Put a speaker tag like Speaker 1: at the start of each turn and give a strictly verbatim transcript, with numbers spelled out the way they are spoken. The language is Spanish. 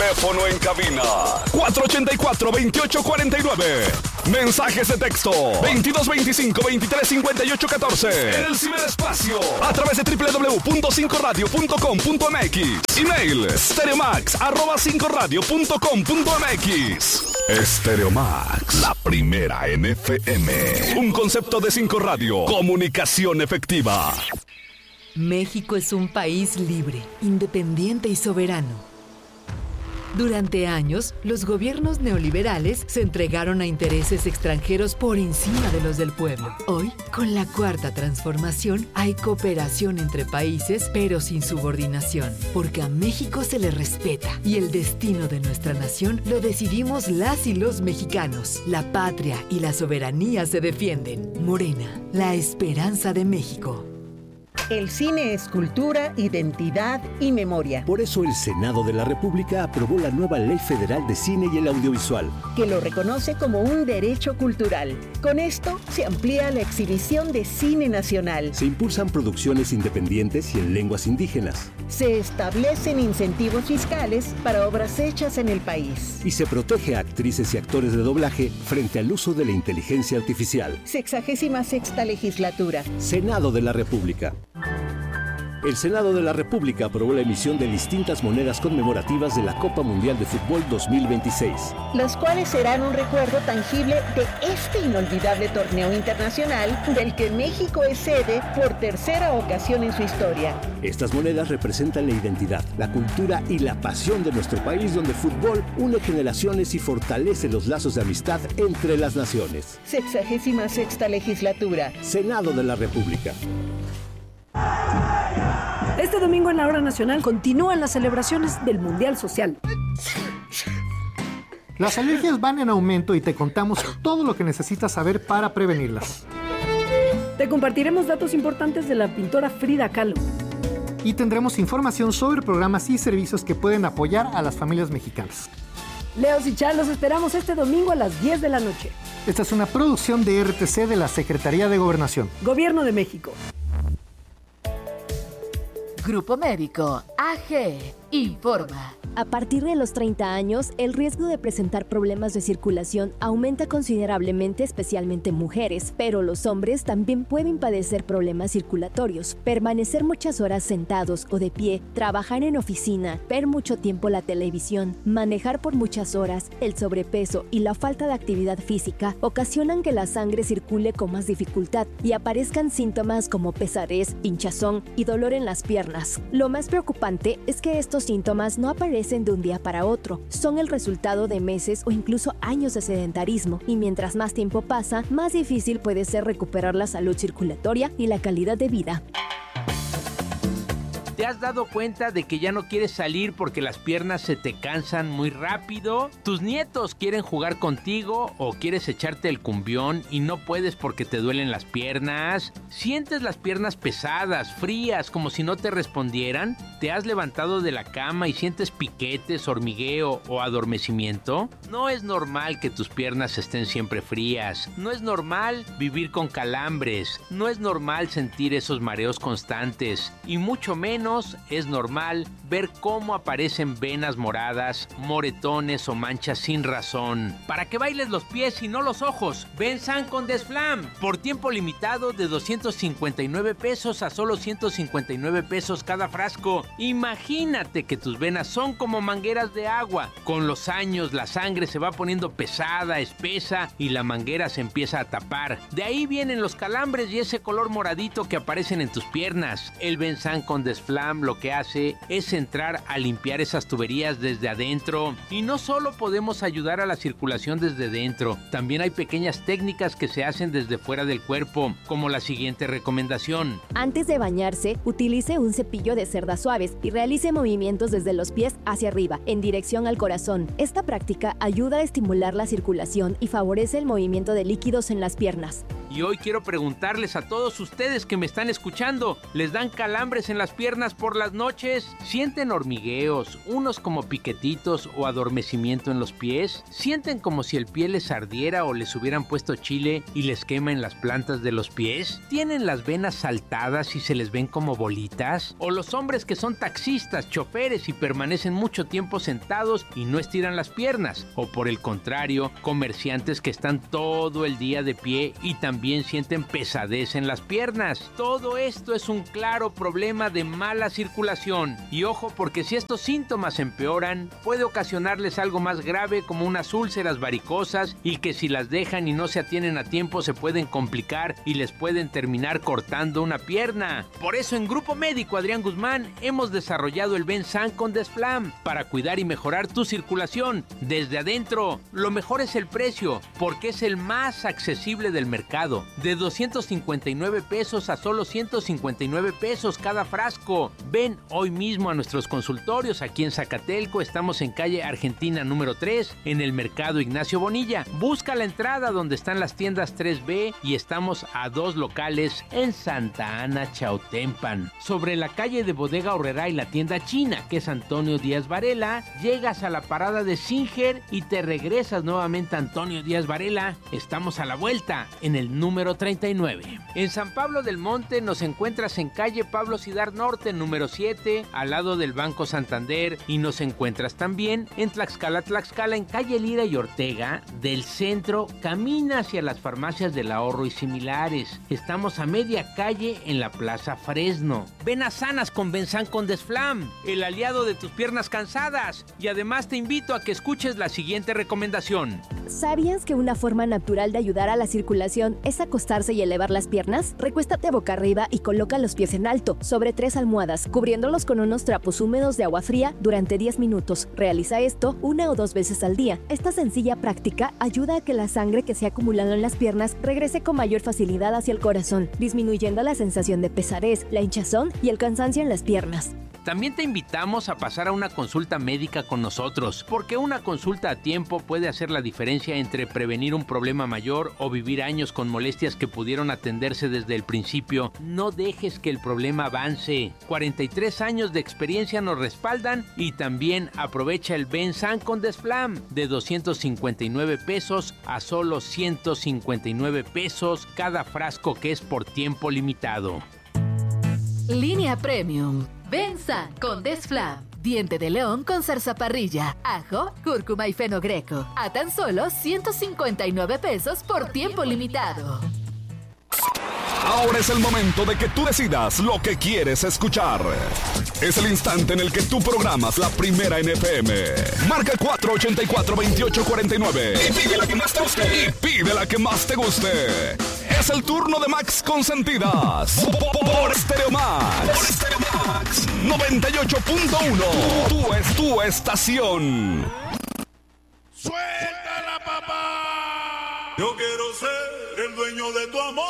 Speaker 1: Teléfono en cabina cuatro ochenta y cuatro, veintiocho cuarenta y nueve. Mensajes de texto veintidós veinticinco, veintitrés cincuenta y ocho catorce. En el ciberespacio a través de doble u doble u doble u punto cinco radio punto com punto m x. Email stereomax arroba cinco radio punto com punto m x. Stereomax, la primera en F M. Un concepto de cinco Radio. Comunicación efectiva.
Speaker 2: México es un país libre, independiente y soberano. Durante años, los gobiernos neoliberales se entregaron a intereses extranjeros por encima de los del pueblo. Hoy, con la cuarta transformación, hay cooperación entre países, pero sin subordinación, porque a México se le respeta y el destino de nuestra nación lo decidimos las y los mexicanos. La patria y la soberanía se defienden. Morena, la esperanza de México.
Speaker 3: El cine es cultura, identidad y memoria.
Speaker 4: Por eso el Senado de la República aprobó la nueva Ley Federal de Cine y el Audiovisual,
Speaker 3: que lo reconoce como un derecho cultural. Con esto se amplía la exhibición de cine nacional.
Speaker 4: Se impulsan producciones independientes y en lenguas indígenas.
Speaker 3: Se establecen incentivos fiscales para obras hechas en el país.
Speaker 4: Y se protege a actrices y actores de doblaje frente al uso de la inteligencia artificial.
Speaker 3: Sexagésima sexta legislatura.
Speaker 4: Senado de la República. El Senado de la República aprobó la emisión de distintas monedas conmemorativas de la Copa Mundial de Fútbol dos mil veintiséis.
Speaker 3: Las cuales serán un recuerdo tangible de este inolvidable torneo internacional del que México es sede por tercera ocasión en su historia.
Speaker 4: Estas monedas representan la identidad, la cultura y la pasión de nuestro país, donde el fútbol une generaciones y fortalece los lazos de amistad entre las naciones.
Speaker 3: Sexagésima sexta legislatura.
Speaker 4: Senado de la República.
Speaker 5: Este domingo en la Hora Nacional continúan las celebraciones del Mundial Social.
Speaker 6: Las alergias van en aumento y te contamos todo lo que necesitas saber para prevenirlas.
Speaker 5: Te compartiremos datos importantes de la pintora Frida Kahlo.
Speaker 6: Y tendremos información sobre programas y servicios que pueden apoyar a las familias mexicanas.
Speaker 5: Leos y Char, los esperamos este domingo a las diez de la noche.
Speaker 6: Esta es una producción de R T C de la Secretaría de Gobernación.
Speaker 5: Gobierno de México.
Speaker 7: Grupo Médico A G informa.
Speaker 8: A partir de los treinta años, el riesgo de presentar problemas de circulación aumenta considerablemente, especialmente en mujeres, pero los hombres también pueden padecer problemas circulatorios. Permanecer muchas horas sentados o de pie, trabajar en oficina, ver mucho tiempo la televisión, manejar por muchas horas, el sobrepeso y la falta de actividad física ocasionan que la sangre circule con más dificultad y aparezcan síntomas como pesadez, hinchazón y dolor en las piernas. Lo más preocupante es que estos síntomas no aparecen de un día para otro, son el resultado de meses o incluso años de sedentarismo, y mientras más tiempo pasa, más difícil puede ser recuperar la salud circulatoria y la calidad de vida.
Speaker 9: ¿Te has dado cuenta de que ya no quieres salir porque las piernas se te cansan muy rápido? ¿Tus nietos quieren jugar contigo o quieres echarte el cumbión y no puedes porque te duelen las piernas? ¿Sientes las piernas pesadas, frías, como si no te respondieran? ¿Te has levantado de la cama y sientes piquetes, hormigueo o adormecimiento? No es normal que tus piernas estén siempre frías. No es normal vivir con calambres. No es normal sentir esos mareos constantes. Y mucho menos es normal ver cómo aparecen venas moradas, moretones o manchas sin razón. Para que bailes los pies y no los ojos, Benzan con Desflam. Por tiempo limitado de doscientos cincuenta y nueve pesos a solo ciento cincuenta y nueve pesos cada frasco. Imagínate que tus venas son como mangueras de agua. Con los años la sangre se va poniendo pesada, espesa y la manguera se empieza a tapar. De ahí vienen los calambres y ese color moradito que aparecen en tus piernas. El Benzan con Desflam lo que hace es entrar a limpiar esas tuberías desde adentro. Y no solo podemos ayudar a la circulación desde dentro, también hay pequeñas técnicas que se hacen desde fuera del cuerpo, como la siguiente recomendación.
Speaker 8: Antes de bañarse, utilice un cepillo de cerdas suaves y realice movimientos desde los pies hacia arriba, en dirección al corazón. Esta práctica ayuda a estimular la circulación y favorece el movimiento de líquidos en las piernas.
Speaker 9: Y hoy quiero preguntarles a todos ustedes que me están escuchando, ¿les dan calambres en las piernas por las noches? ¿Sienten hormigueos, unos como piquetitos o adormecimiento en los pies? ¿Sienten como si el pie les ardiera o les hubieran puesto chile y les quema en las plantas de los pies? ¿Tienen las venas saltadas y se les ven como bolitas? ¿O los hombres que son taxistas, choferes y permanecen mucho tiempo sentados y no estiran las piernas? ¿O por el contrario, comerciantes que están todo el día de pie y también sienten pesadez en las piernas? Todo esto es un claro problema de mala circulación. Y ojo, porque si estos síntomas empeoran, puede ocasionarles algo más grave como unas úlceras varicosas y que si las dejan y no se atienden a tiempo se pueden complicar y les pueden terminar cortando una pierna. Por eso en Grupo Médico Adrián Guzmán hemos desarrollado el Bensan con Desflam para cuidar y mejorar tu circulación desde adentro. Lo mejor es el precio, porque es el más accesible del mercado. De doscientos cincuenta y nueve pesos a solo ciento cincuenta y nueve pesos cada frasco. Ven hoy mismo a nuestros consultorios aquí en Zacatelco. Estamos en calle Argentina número tres, en el Mercado Ignacio Bonilla. Busca la entrada donde están las tiendas tres B y estamos a dos locales en Santa Ana, Chautempan. Sobre la calle de Bodega Aurrerá y la tienda china, que es Antonio Díaz Varela, llegas a la parada de Singer y te regresas nuevamente a Antonio Díaz Varela. Estamos a la vuelta en el número treinta y nueve. En San Pablo del Monte nos encuentras en calle Pablo Cidar Norte, número siete, al lado del Banco Santander, y nos encuentras también en Tlaxcala, Tlaxcala, en calle Lira y Ortega, del centro, camina hacia las farmacias del Ahorro y similares. Estamos a media calle en la Plaza Fresno. Ven a Sanas con Bensan con Desflam, el aliado de tus piernas cansadas. Y además te invito a que escuches la siguiente recomendación.
Speaker 8: ¿Sabías que una forma natural de ayudar a la circulación es acostarse y elevar las piernas? Recuéstate boca arriba y coloca los pies en alto, sobre tres almohadas, cubriéndolos con unos trapos húmedos de agua fría durante diez minutos. Realiza esto una o dos veces al día. Esta sencilla práctica ayuda a que la sangre que se ha acumulado en las piernas regrese con mayor facilidad hacia el corazón, disminuyendo la sensación de pesadez, la hinchazón y el cansancio en las piernas.
Speaker 9: También te invitamos a pasar a una consulta médica con nosotros, porque una consulta a tiempo puede hacer la diferencia entre prevenir un problema mayor o vivir años con molestias que pudieron atenderse desde el principio. No dejes que el problema avance. cuarenta y tres años de experiencia nos respaldan y también aprovecha el Bensan con Desflam de doscientos cincuenta y nueve pesos a solo ciento cincuenta y nueve pesos cada frasco, que es por tiempo limitado.
Speaker 7: Línea Premium. Bensan con Desflam. Diente de león con zarzaparrilla, ajo, cúrcuma y fenogreco. A tan solo ciento cincuenta y nueve pesos por tiempo limitado.
Speaker 1: Ahora es el momento de que tú decidas lo que quieres escuchar. Es el instante en el que tú programas la primera en F M. Marca el cuatro ochenta y cuatro, veintiocho cuarenta y nueve y pide la que más te guste. Y pide la que más te guste. Es el turno de Max Consentidas. Por Stereo Max. Por Stereo Max. noventa y ocho punto uno. Tú es tu estación.
Speaker 10: ¡Suéltala, papá! Yo quiero ser el dueño de tu amor.